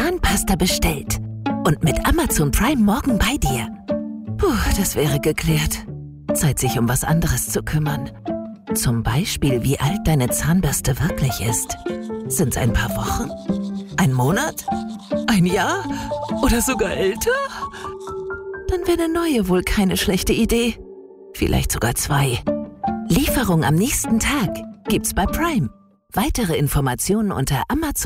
Zahnpasta bestellt und mit Amazon Prime morgen bei dir. Puh, das wäre geklärt. Zeit, sich um was anderes zu kümmern. Zum Beispiel, wie alt deine Zahnbürste wirklich ist. Sind's ein paar Wochen? Ein Monat? Ein Jahr? Oder sogar älter? Dann wäre eine neue wohl keine schlechte Idee. Vielleicht sogar 2. Lieferung am nächsten Tag gibt's bei Prime. Weitere Informationen unter Amazon.